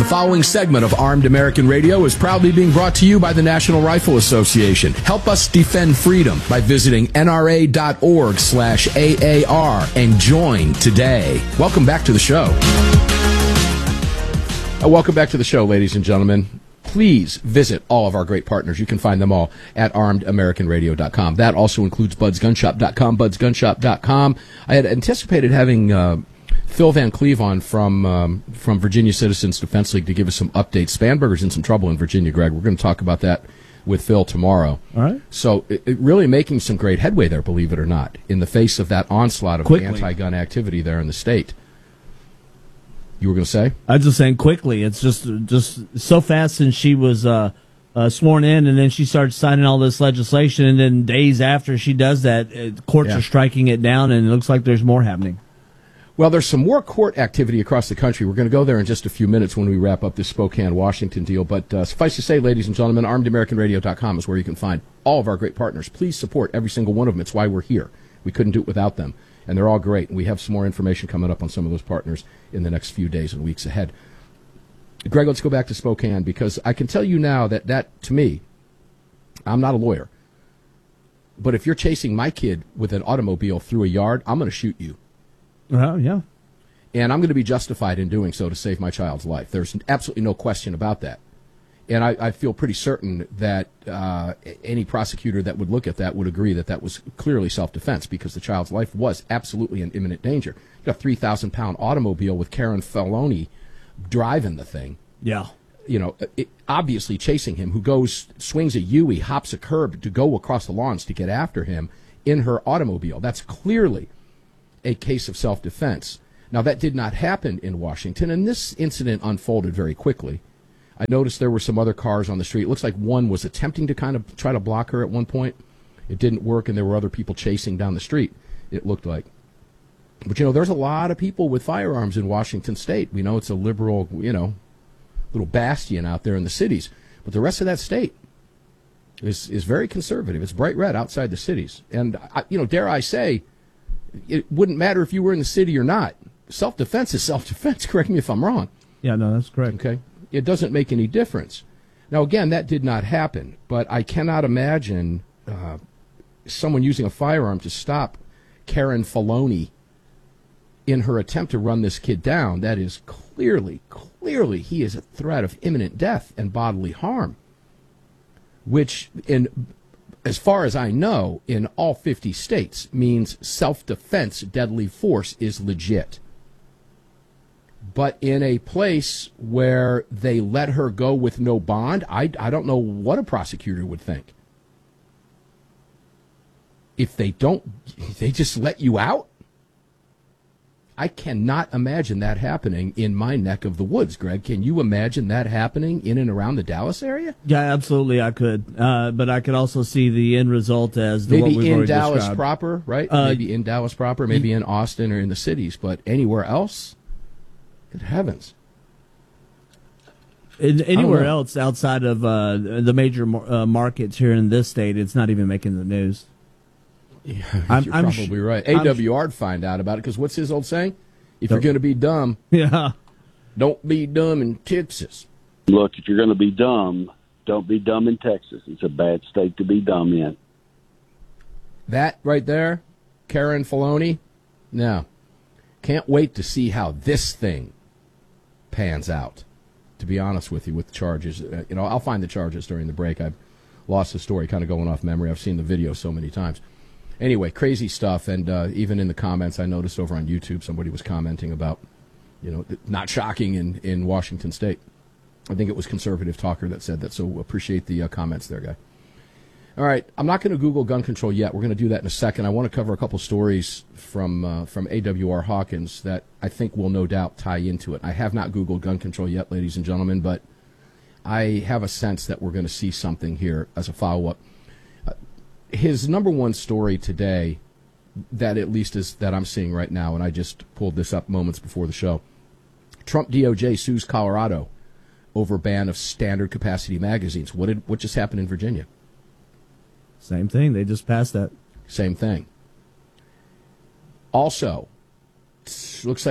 The following segment of Armed American Radio is proudly being brought to you by the National Rifle Association. Help us defend freedom by visiting nra.org/AAR and join today. Welcome back to the show. Welcome back to the show, ladies and gentlemen. Please visit all of our great partners. You can find them all at armedamericanradio.com. That also includes budsgunshop.com, budsgunshop.com. I had anticipated having Phil Van Cleve on from Virginia Citizens Defense League to give us some updates. Spanberger's in some trouble in Virginia, Greg. We're going to talk about that with Phil tomorrow. All right. So it really making some great headway there, believe it or not, in the face of that onslaught of anti-gun activity there in the state. You were going to say? I was just saying quickly. It's just so fast since she was sworn in, and then she started signing all this legislation, and then days after she does that, courts are striking it down, and it looks like there's more happening. Well, there's some more court activity across the country. We're going to go there in just a few minutes when we wrap up this Spokane, Washington deal. But suffice to say, ladies and gentlemen, armedamericanradio.com is where you can find all of our great partners. Please support every single one of them. It's why we're here. We couldn't do it without them. And they're all great. And we have some more information coming up on some of those partners in the next few days and weeks ahead. Greg, let's go back to Spokane, because I can tell you now that to me, I'm not a lawyer, but if you're chasing my kid with an automobile through a yard, I'm going to shoot you. Yeah. And I'm going to be justified in doing so to save my child's life. There's absolutely no question about that. And I feel pretty certain that any prosecutor that would look at that would agree that that was clearly self-defense, because the child's life was absolutely in imminent danger. You got a 3,000-pound automobile with Karen Faloni driving the thing. Yeah. You know, obviously chasing him, who swings a U-ey, hops a curb to go across the lawns to get after him in her automobile. That's clearly a case of self-defense. Now, that did not happen in Washington, and this incident unfolded very quickly. I noticed there were some other cars on the street. It looks like one was attempting to kind of try to block her at one point. It didn't work, and there were other people chasing down the street, it looked like. But, you know, there's a lot of people with firearms in Washington State. We know it's a liberal, little bastion out there in the cities. But the rest of that state is very conservative. It's bright red outside the cities. And, dare I say, it wouldn't matter if you were in the city or not. Self-defense is self-defense. Correct me if I'm wrong. Yeah, no, that's correct. Okay. It doesn't make any difference. Now, again, that did not happen, but I cannot imagine someone using a firearm to stop Karen Faloni in her attempt to run this kid down. That is clearly he is a threat of imminent death and bodily harm, which, as far as I know, in all 50 states means self-defense deadly force is legit. But in a place where they let her go with no bond, I don't know what a prosecutor would think. If they just let you out? I cannot imagine that happening in my neck of the woods, Greg. Can you imagine that happening in and around the Dallas area? Yeah, absolutely, I could. But I could also see the end result as what we've maybe in Dallas described. proper, right? Maybe in Dallas proper, maybe in Austin or in the cities, but anywhere else? Good heavens. Anywhere else outside of the major markets here in this state, it's not even making the news. Yeah, you're probably right. AWR'd find out about it, because what's his old saying? If you're going to be dumb, don't be dumb in Texas. Look, if you're going to be dumb, don't be dumb in Texas. It's a bad state to be dumb in. That right there, Karen Faloni, no. Can't wait to see how this thing pans out, to be honest with you, with the charges. I'll find the charges during the break. I've lost the story, kind of going off memory. I've seen the video so many times. Anyway, crazy stuff, and even in the comments, I noticed over on YouTube, somebody was commenting about, not shocking in Washington State. I think it was Conservative Talker that said that, so appreciate the comments there, guy. All right, I'm not going to Google gun control yet. We're going to do that in a second. I want to cover a couple stories from AWR Hawkins that I think will no doubt tie into it. I have not Googled gun control yet, ladies and gentlemen, but I have a sense that we're going to see something here as a follow-up. His number one story today, that at least is that I'm seeing right now, and I just pulled this up moments before the show. Trump DOJ sues Colorado over ban of standard capacity magazines. What just happened in Virginia? Same thing. They just passed that. Same thing. Also, looks like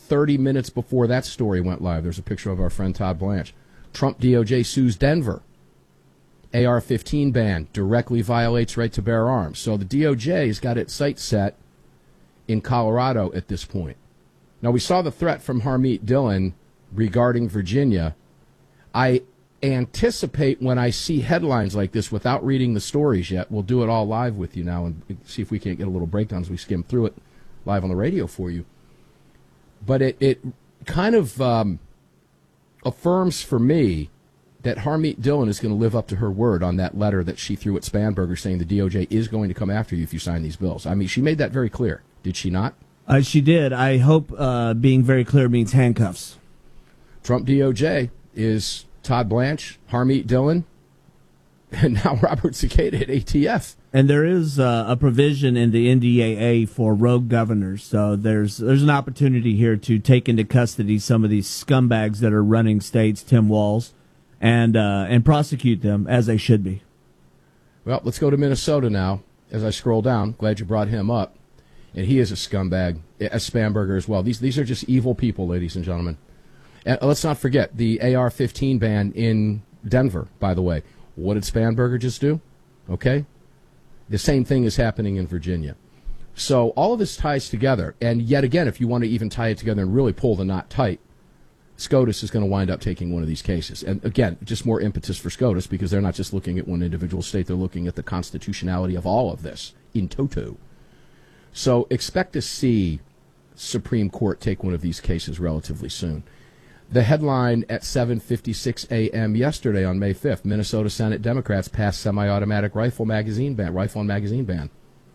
30 minutes before that story went live, there's a picture of our friend Todd Blanche. Trump DOJ sues Denver. AR-15 ban directly violates right to bear arms. So the DOJ has got its sights set in Colorado at this point. Now, we saw the threat from Harmeet Dillon regarding Virginia. I anticipate when I see headlines like this, without reading the stories yet, we'll do it all live with you now and see if we can't get a little breakdown as we skim through it live on the radio for you. But it kind of affirms for me that Harmeet Dillon is going to live up to her word on that letter that she threw at Spanberger saying the DOJ is going to come after you if you sign these bills. I mean, she made that very clear. Did she not? She did. I hope being very clear means handcuffs. Trump DOJ is Todd Blanche, Harmeet Dillon, and now Robert Cicada at ATF. And there is a provision in the NDAA for rogue governors, so there's an opportunity here to take into custody some of these scumbags that are running states, Tim Walz, and prosecute them as they should be. Well, let's go to Minnesota now. As I scroll down, glad you brought him up, and he is a scumbag, a Spanberger as well. These are just evil people, ladies and gentlemen. And let's not forget the AR-15 ban in Denver, by the way. What did Spanberger just do? Okay? The same thing is happening in Virginia. So all of this ties together. And yet again, if you want to even tie it together and really pull the knot tight, SCOTUS is going to wind up taking one of these cases. And again, just more impetus for SCOTUS because they're not just looking at one individual state, they're looking at the constitutionality of all of this in toto. So expect to see Supreme Court take one of these cases relatively soon. The headline at 7:56 a.m. yesterday on May 5th, Minnesota Senate Democrats passed semi-automatic rifle and magazine ban.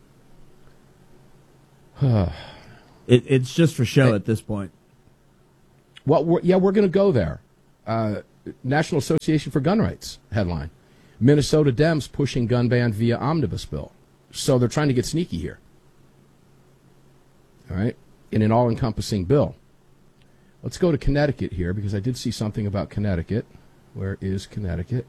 It's just for show at this point. Well, we're going to go there. National Association for Gun Rights headline. Minnesota Dems pushing gun ban via omnibus bill. So they're trying to get sneaky here. All right? In an all-encompassing bill. Let's go to Connecticut here because I did see something about Connecticut. Where is Connecticut?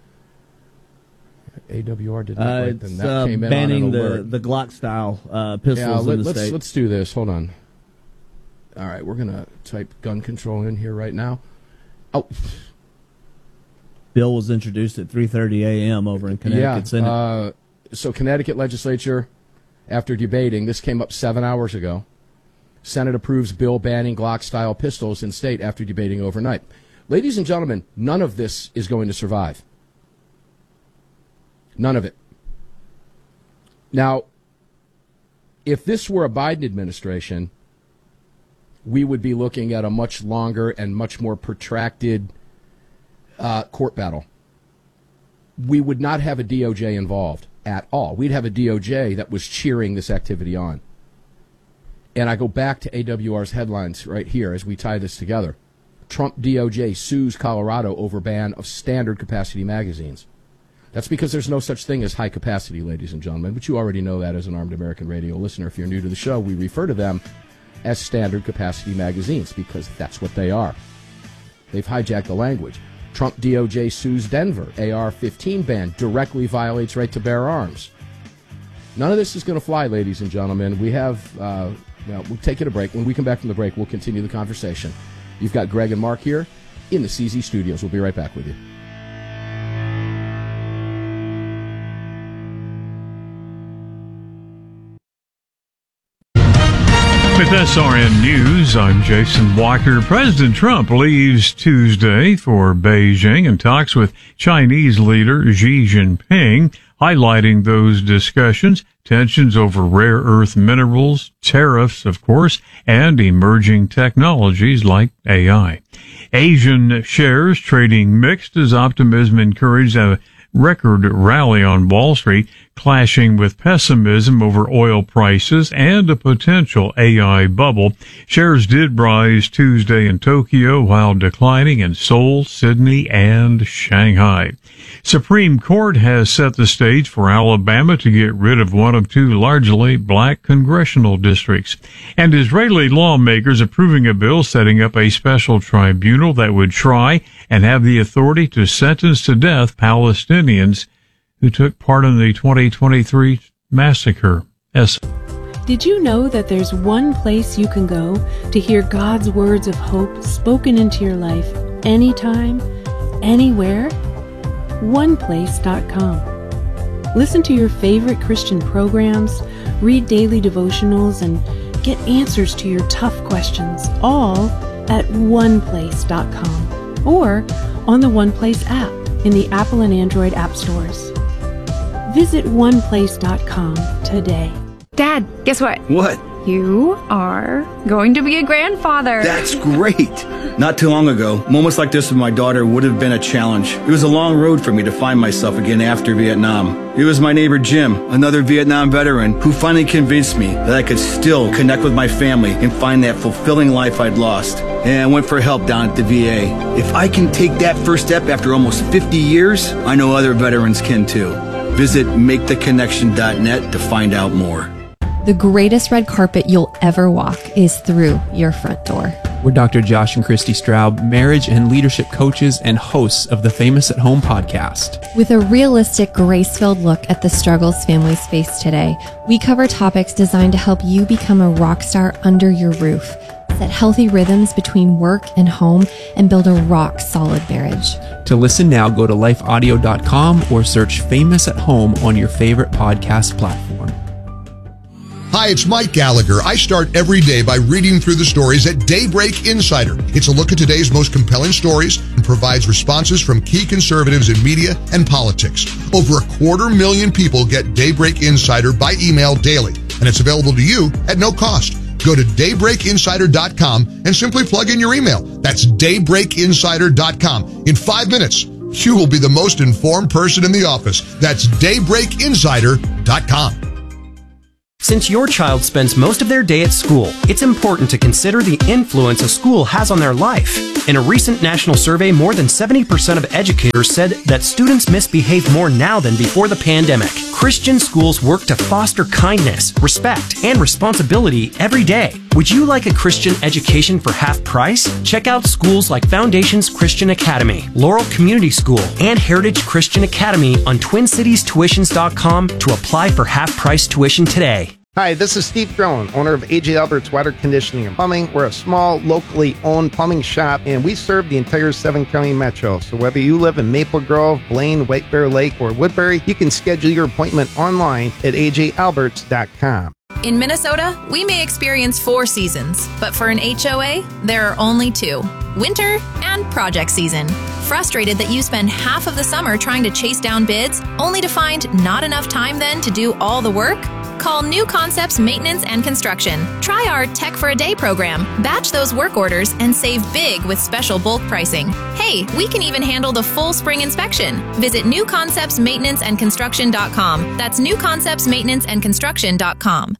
AWR did not write them. That came in banning on an alert. the Glock style pistols in the state. Let's do this. Hold on. All right, we're going to type gun control in here right now. Oh, bill was introduced at 3:30 a.m. over in Connecticut Senate. So Connecticut legislature, after debating, this came up 7 hours ago. Senate approves bill banning Glock-style pistols in state after debating overnight. Ladies and gentlemen, none of this is going to survive. None of it. Now, if this were a Biden administration, we would be looking at a much longer and much more protracted court battle. We would not have a DOJ involved at all. We'd have a DOJ that was cheering this activity on. And I go back to AWR's headlines right here as we tie this together. Trump DOJ sues Colorado over ban of standard capacity magazines. That's because there's no such thing as high capacity, ladies and gentlemen, but you already know that as an Armed American Radio listener. If you're new to the show, we refer to them as standard capacity magazines because that's what they are. They've hijacked the language. Trump DOJ sues Denver. AR-15 ban directly violates right to bear arms. None of this is going to fly, ladies and gentlemen. We have, we'll take it a break. When we come back from the break, we'll continue the conversation. You've got Greg and Mark here in the CZ studios. We'll be right back with you. With SRN News, I'm Jason Walker. President Trump leaves Tuesday for Beijing and talks with Chinese leader Xi Jinping, highlighting those discussions, tensions over rare earth minerals, tariffs, of course, and emerging technologies like AI. Asian shares trading mixed as optimism encouraged a record rally on Wall Street, clashing with pessimism over oil prices and a potential AI bubble. Shares did rise Tuesday in Tokyo while declining in Seoul, Sydney, and Shanghai. Supreme Court has set the stage for Alabama to get rid of one of two largely black congressional districts. And Israeli lawmakers approving a bill setting up a special tribunal that would try and have the authority to sentence to death Palestinians who took part in the 2023 massacre. Did you know that there's one place you can go to hear God's words of hope spoken into your life anytime, anywhere? OnePlace.com. Listen to your favorite Christian programs, read daily devotionals, and get answers to your tough questions, all at OnePlace.com or on the OnePlace app in the Apple and Android app stores. Visit OnePlace.com today. Dad, guess what? What? You are going to be a grandfather. That's great. Not too long ago, moments like this with my daughter would have been a challenge. It was a long road for me to find myself again after Vietnam. It was my neighbor Jim, another Vietnam veteran, who finally convinced me that I could still connect with my family and find that fulfilling life I'd lost. And I went for help down at the VA. If I can take that first step after almost 50 years, I know other veterans can too. Visit MakeTheConnection.net to find out more. The greatest red carpet you'll ever walk is through your front door. We're Dr. Josh and Christy Straub, marriage and leadership coaches and hosts of the Famous at Home podcast. With a realistic, grace-filled look at the struggles families face today, we cover topics designed to help you become a rock star under your roof, set healthy rhythms between work and home, and build a rock-solid marriage. To listen now, go to lifeaudio.com or search Famous at Home on your favorite podcast platform. Hi, it's Mike Gallagher. I start every day by reading through the stories at Daybreak Insider. It's a look at today's most compelling stories and provides responses from key conservatives in media and politics. Over 250,000 people get Daybreak Insider by email daily, and it's available to you at no cost. Go to daybreakinsider.com and simply plug in your email. That's daybreakinsider.com. In 5 minutes, you will be the most informed person in the office. That's daybreakinsider.com. Since your child spends most of their day at school, it's important to consider the influence a school has on their life. In a recent national survey, more than 70% of educators said that students misbehave more now than before the pandemic. Christian schools work to foster kindness, respect, and responsibility every day. Would you like a Christian education for half price? Check out schools like Foundations Christian Academy, Laurel Community School, and Heritage Christian Academy on TwinCitiesTuitions.com to apply for half-price tuition today. Hi, this is Steve Drone, owner of AJ Albert's Water Conditioning and Plumbing. We're a small, locally owned plumbing shop, and we serve the entire 7-county metro. So whether you live in Maple Grove, Blaine, White Bear Lake, or Woodbury, you can schedule your appointment online at ajalberts.com. In Minnesota, we may experience 4 seasons, but for an HOA, there are only 2, winter and project season. Frustrated that you spend half of the summer trying to chase down bids, only to find not enough time then to do all the work? Call New Concepts Maintenance and Construction. Try our Tech for a Day program. Batch those work orders and save big with special bulk pricing. Hey, we can even handle the full spring inspection. Visit newconceptsmaintenanceandconstruction.com. That's newconceptsmaintenanceandconstruction.com.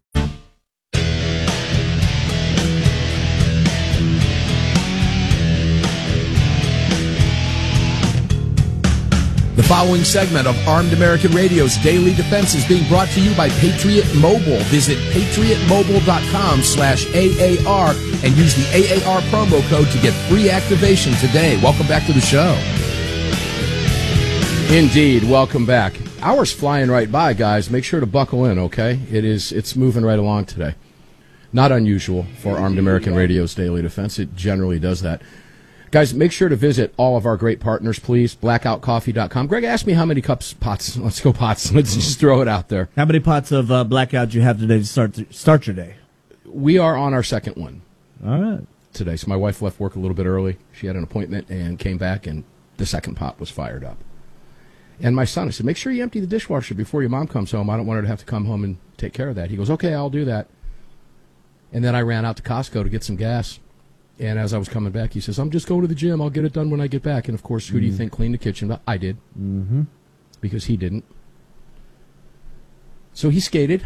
The following segment of Armed American Radio's Daily Defense is being brought to you by Patriot Mobile. Visit patriotmobile.com/AAR and use the AAR promo code to get free activation today. Welcome back to the show. Indeed, welcome back. Hour's flying right by, guys. Make sure to buckle in, okay? It's moving right along today. Not unusual for Armed American Radio's Daily Defense. It generally does that. Guys, make sure to visit all of our great partners, please. Blackoutcoffee.com. Greg, ask me how many pots. Let's go pots. Let's just throw it out there. How many pots of Blackout do you have today to start your day? We are on our second one. All right. Today. So my wife left work a little bit early. She had an appointment and came back, and the second pot was fired up. And my son, I said, make sure you empty the dishwasher before your mom comes home. I don't want her to have to come home and take care of that. He goes, okay, I'll do that. And then I ran out to Costco to get some gas. And as I was coming back, he says, I'm just going to the gym. I'll get it done when I get back. And, of course, who do you think cleaned the kitchen? I did. Mm-hmm. Because he didn't. So he skated.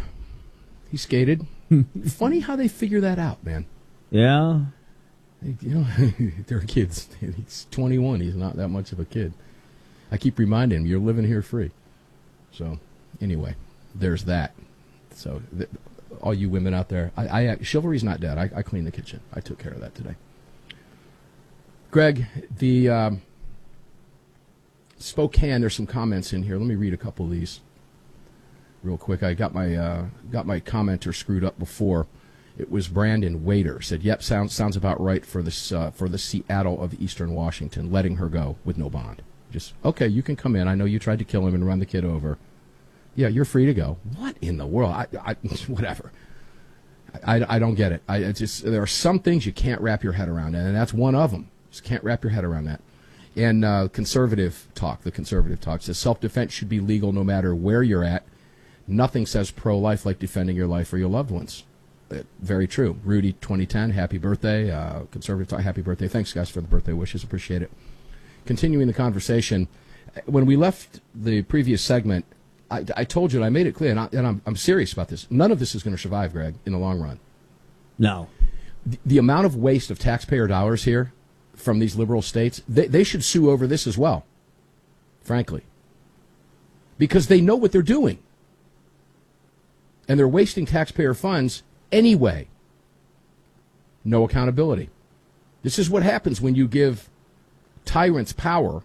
Funny how they figure that out, man. Yeah. You know, they're kids. He's 21. He's not that much of a kid. I keep reminding him, you're living here free. So, anyway, there's that. So, all you women out there, chivalry's not dead. I cleaned the kitchen. I took care of that today. Greg, the Spokane, there's some comments in here. Let me read a couple of these. real quick. I got my commenter screwed up before. It was Brandon Waiter. Said, "Yep, sounds about right for this for the Seattle of Eastern Washington, letting her go with no bond. Just okay, you can come in. I know you tried to kill him and run the kid over. Yeah, you're free to go. What in the world? Whatever. I don't get it. There are some things you can't wrap your head around, and that's one of them. Just can't wrap your head around that. And the conservative talk says self-defense should be legal no matter where you're at. Nothing says pro-life like defending your life or your loved ones. Very true. Rudy 2010, happy birthday. Conservative talk, happy birthday. Thanks, guys, for the birthday wishes. Appreciate it. Continuing the conversation, when we left the previous segment, I told you, and I made it clear, and I'm serious about this. None of this is going to survive, Greg, in the long run. No. The amount of waste of taxpayer dollars here from these liberal states, they should sue over this as well, frankly. Because they know what they're doing. And they're wasting taxpayer funds anyway. No accountability. This is what happens when you give tyrants power.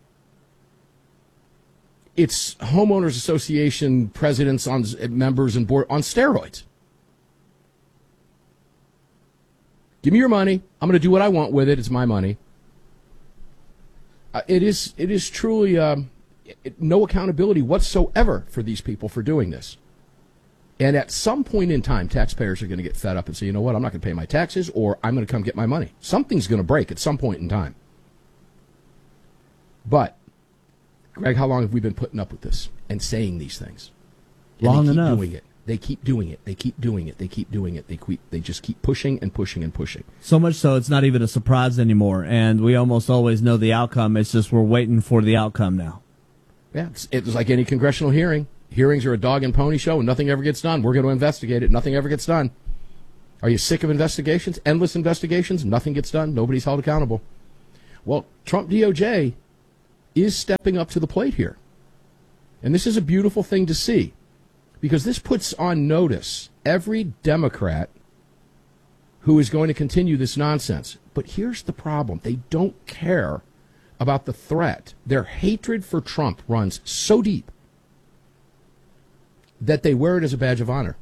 It's homeowners association presidents, members and board on steroids. Give me your money. I'm going to do what I want with it. It's my money. It is truly no accountability whatsoever for these people for doing this. And at some point in time, taxpayers are going to get fed up and say, you know what, I'm not going to pay my taxes, or I'm going to come get my money. Something's going to break at some point in time. But Greg, how long have we been putting up with this and saying these things? And long they keep enough. Doing it. They keep doing it. They keep doing it. They keep doing it. They just keep pushing and pushing and pushing. So much so it's not even a surprise anymore, and we almost always know the outcome. It's just we're waiting for the outcome now. Yeah, it's like any congressional hearing. Hearings are a dog and pony show, and nothing ever gets done. We're going to investigate it. Nothing ever gets done. Are you sick of investigations? Endless investigations? Nothing gets done. Nobody's held accountable. Well, Trump DOJ is stepping up to the plate here. And this is a beautiful thing to see, because this puts on notice every Democrat who is going to continue this nonsense. But here's the problem. They don't care about the threat. Their hatred for Trump runs so deep that they wear it as a badge of honor.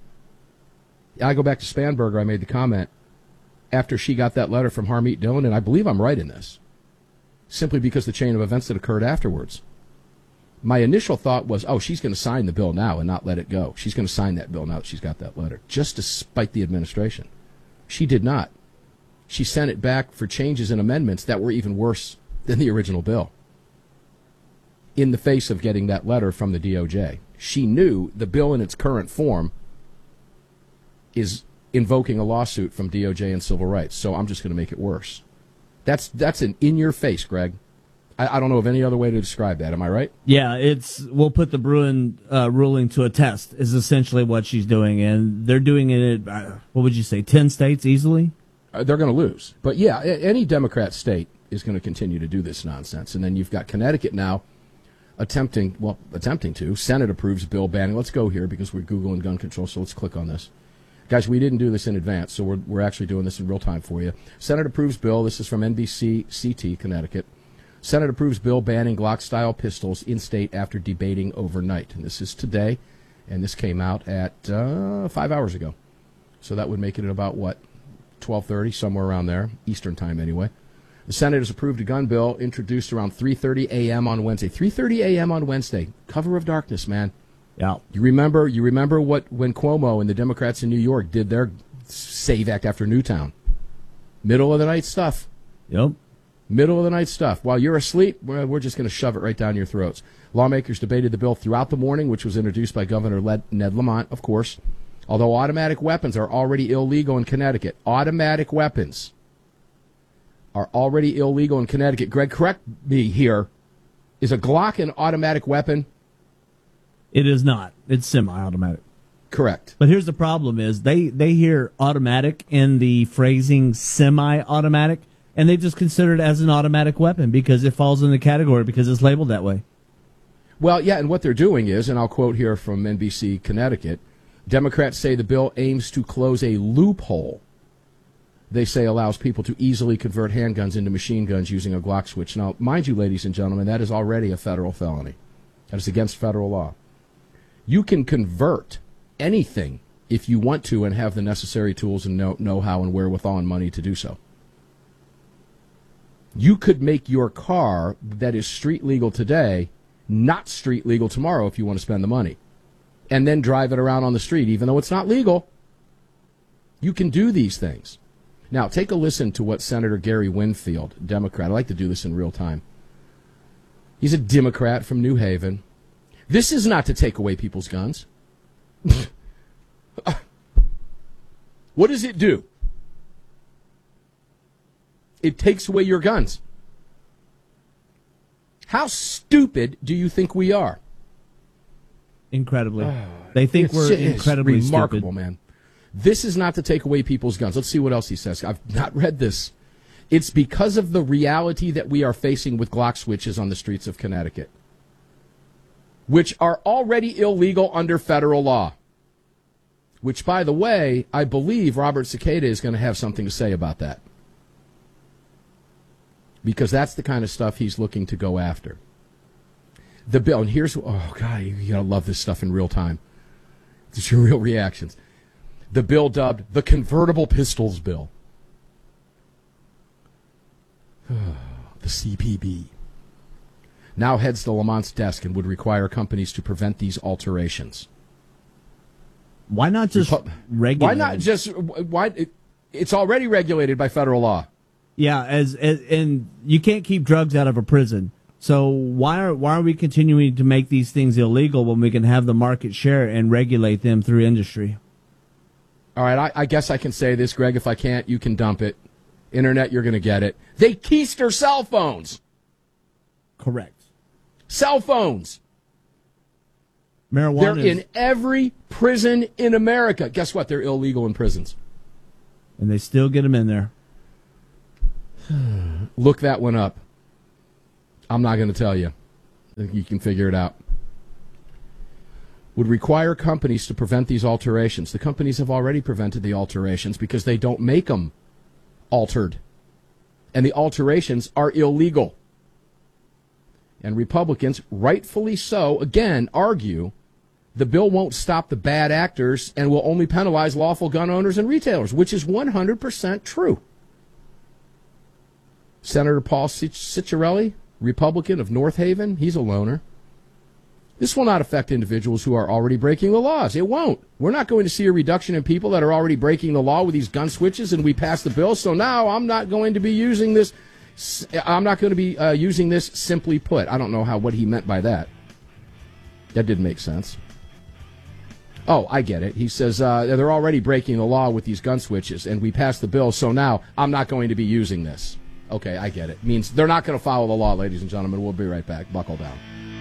I go back to Spanberger. I made the comment after she got that letter from Harmeet Dillon, and I believe I'm right in this, simply because the chain of events that occurred afterwards. My initial thought was, oh, she's going to sign the bill now and not let it go. She's going to sign that bill now that she's got that letter, just to spite the administration. She did not. She sent it back for changes and amendments that were even worse than the original bill, in the face of getting that letter from the DOJ. She knew the bill in its current form is invoking a lawsuit from DOJ and civil rights, so I'm just going to make it worse. That's an in-your-face, Greg. I don't know of any other way to describe that. Am I right? Yeah, we'll put the Bruin ruling to a test is essentially what she's doing, and they're doing it at, what would you say, 10 states easily? They're going to lose. But yeah, any Democrat state is going to continue to do this nonsense. And then you've got Connecticut now attempting to. Senate approves bill banning. Let's go here because we're Googling gun control, so let's click on this. Guys, we didn't do this in advance, so we're actually doing this in real time for you. Senate approves bill. This is from NBC CT, Connecticut. Senate approves bill banning Glock-style pistols in state after debating overnight. And this is today, and this came out at 5 hours ago. So that would make it at about, 12:30, somewhere around there, Eastern time anyway. The Senate has approved a gun bill introduced around 3:30 a.m. on Wednesday. 3:30 a.m. on Wednesday. Cover of darkness, man. Yeah. You remember when Cuomo and the Democrats in New York did their SAVE Act after Newtown. Middle of the night stuff. Yep. Middle of the night stuff. While you're asleep, we're just going to shove it right down your throats. Lawmakers debated the bill throughout the morning, which was introduced by Governor Ned Lamont, of course. Although automatic weapons are already illegal in Connecticut. Automatic weapons are already illegal in Connecticut. Greg, correct me here. Is a Glock an automatic weapon? It is not. It's semi-automatic. Correct. But here's the problem is they hear automatic in the phrasing semi-automatic, and they just consider it as an automatic weapon because it falls in the category because it's labeled that way. Well, yeah, and what they're doing is, and I'll quote here from NBC Connecticut, Democrats say the bill aims to close a loophole they say allows people to easily convert handguns into machine guns using a Glock switch. Now, mind you, ladies and gentlemen, that is already a federal felony. That is against federal law. You can convert anything if you want to and have the necessary tools and know-how and wherewithal and money to do so. You could make your car that is street legal today not street legal tomorrow if you want to spend the money, and then drive it around on the street, even though it's not legal. You can do these things. Now, take a listen to what Senator Gary Winfield, Democrat, I like to do this in real time. He's a Democrat from New Haven. This is not to take away people's guns. What does it do? It takes away your guns. How stupid do you think we are? Incredibly. They think we're incredibly remarkable, stupid. Man. This is not to take away people's guns. Let's see what else he says. I've not read this. It's because of the reality that we are facing with Glock switches on the streets of Connecticut, which are already illegal under federal law. Which, by the way, I believe Robert Cicada is going to have something to say about that. Because that's the kind of stuff he's looking to go after. The bill, and here's, oh, God, you gotta love this stuff in real time. It's your real reactions. The bill dubbed the Convertible Pistols Bill. The CPB. Now heads to Lamont's desk and would require companies to prevent these alterations. Why not just regulate? Why not just, it's already regulated by federal law. Yeah, and you can't keep drugs out of a prison. So why are we continuing to make these things illegal when we can have the market share and regulate them through industry? All right, I guess I can say this, Greg. If I can't, you can dump it. Internet, you're going to get it. They keister cell phones. Correct. Cell phones. Marijuana. They're in every prison in America. Guess what? They're illegal in prisons. And they still get them in there. Look that one up. I'm not going to tell you. You can figure it out. Would require companies to prevent these alterations. The companies have already prevented the alterations because they don't make them altered. And the alterations are illegal. And Republicans, rightfully so, again, argue the bill won't stop the bad actors and will only penalize lawful gun owners and retailers, which is 100% true. Senator Paul Ciccarelli, Republican of North Haven, he's a loner. This will not affect individuals who are already breaking the laws. It won't. We're not going to see a reduction in people that are already breaking the law with these gun switches, and we pass the bill. So now I'm not going to be using this. I'm not going to be using this, simply put. I don't know what he meant by that. That didn't make sense. Oh, I get it. He says they're already breaking the law with these gun switches, and we passed the bill, so now I'm not going to be using this. Okay, I get it. Means they're not going to follow the law, ladies and gentlemen. We'll be right back. Buckle down.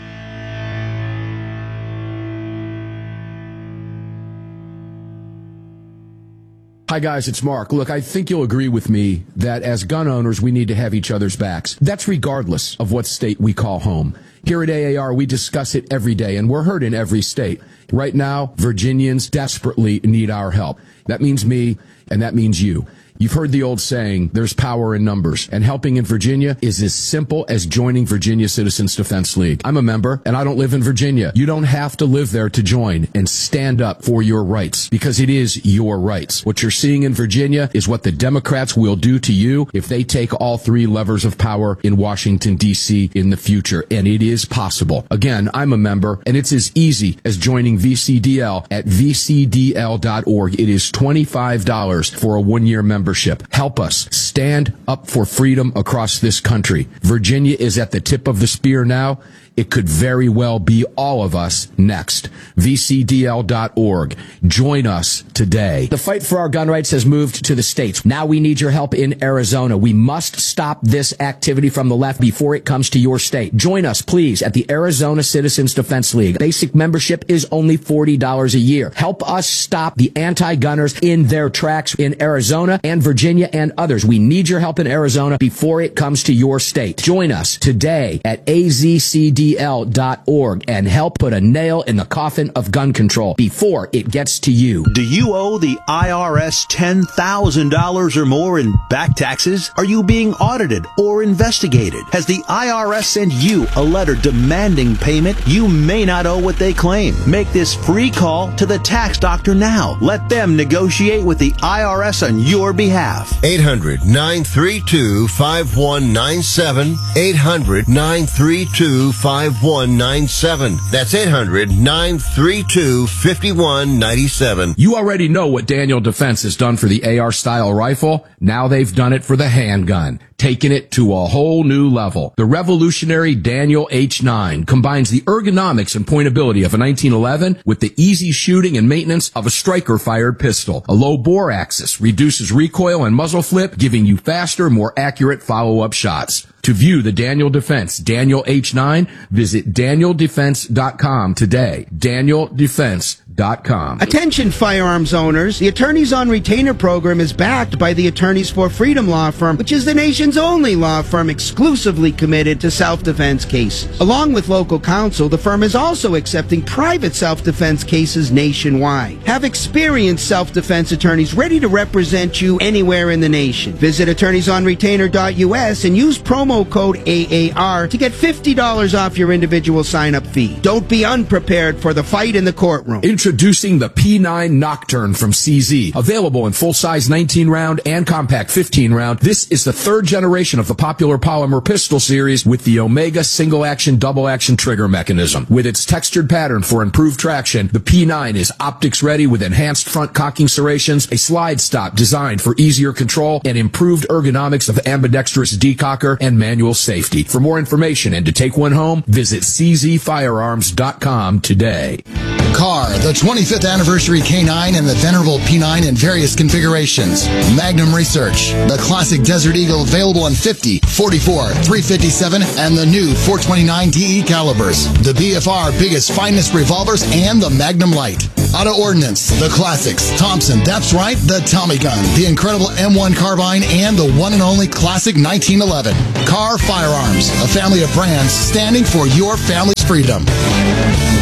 Hi, guys, it's Mark. Look, I think you'll agree with me that as gun owners, we need to have each other's backs. That's regardless of what state we call home. Here at AAR, we discuss it every day, and we're heard in every state. Right now, Virginians desperately need our help. That means me, and that means you. You've heard the old saying, there's power in numbers, and helping in Virginia is as simple as joining Virginia Citizens Defense League. I'm a member, and I don't live in Virginia. You don't have to live there to join and stand up for your rights, because it is your rights. What you're seeing in Virginia is what the Democrats will do to you if they take all three levers of power in Washington, D.C. in the future, and it is possible. Again, I'm a member, and it's as easy as joining VCDL at vcdl.org. It is $25 for a one-year membership. Help us stand up for freedom across this country. Virginia is at the tip of the spear now. It could very well be all of us next. VCDL.org. Join us today. The fight for our gun rights has moved to the states. Now we need your help in Arizona. We must stop this activity from the left before it comes to your state. Join us, please, at the Arizona Citizens Defense League. Basic membership is only $40 a year. Help us stop the anti-gunners in their tracks in Arizona and Virginia and others. We need your help in Arizona before it comes to your state. Join us today at AZCD ACL.org and help put a nail in the coffin of gun control before it gets to you. Do you owe the IRS $10,000 or more in back taxes? Are you being audited or investigated? Has the IRS sent you a letter demanding payment? You may not owe what they claim. Make this free call to the tax doctor now. Let them negotiate with the IRS on your behalf. 800-932-5197. 800-932-5197. That's 800-932-5197. You already know what Daniel Defense has done for the AR-style rifle. Now they've done it for the handgun, taking it to a whole new level. The revolutionary Daniel H9 combines the ergonomics and pointability of a 1911 with the easy shooting and maintenance of a striker-fired pistol. A low bore axis reduces recoil and muzzle flip, giving you faster, more accurate follow-up shots. To view the Daniel Defense Daniel H9, visit DanielDefense.com today. DanielDefense.com. Attention firearms owners, the Attorneys on Retainer program is backed by the Attorneys for Freedom Law Firm, which is the nation's only law firm exclusively committed to self-defense cases. Along with local counsel, the firm is also accepting private self-defense cases nationwide. Have experienced self-defense attorneys ready to represent you anywhere in the nation. Visit attorneysonretainer.us and use promo code AAR to get $50 off your individual sign-up fee. Don't be unprepared for the fight in the courtroom. Introducing the P9 Nocturne from CZ. Available in full-size 19-round and compact 15-round, this is the third generation of the popular polymer pistol series with the Omega single-action, double-action trigger mechanism. With its textured pattern for improved traction, the P9 is optics-ready with enhanced front cocking serrations, a slide stop designed for easier control, and improved ergonomics of ambidextrous decocker and manual safety. For more information and to take one home, visit czfirearms.com today. Car, the 25th anniversary K9 and the venerable P9 in various configurations. Magnum Research, the classic Desert Eagle available in 50, 44, 357, and the new 429 DE calibers. The BFR biggest finest revolvers and the Magnum Light. Auto Ordnance, the classics. Thompson, that's right, the Tommy gun, the incredible M1 carbine, and the one and only classic 1911. Car Firearms, a family of brands standing for your family's freedom.